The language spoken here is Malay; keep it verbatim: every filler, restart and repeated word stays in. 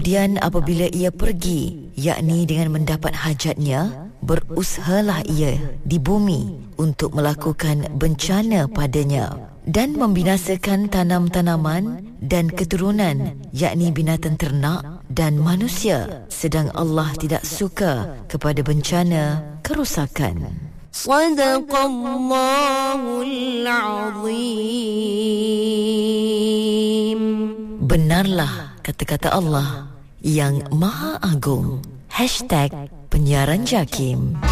Kemudian apabila ia pergi, yakni dengan mendapat hajatnya, berusahalah ia di bumi untuk melakukan bencana padanya dan membinasakan tanam-tanaman dan keturunan, yakni binatang ternak dan manusia, sedang Allah tidak suka kepada bencana kerosakan. Sadaqallahul Azim. Benarlah kata-kata Allah yang Maha Agung. Hashtag Penyiaran Jakim.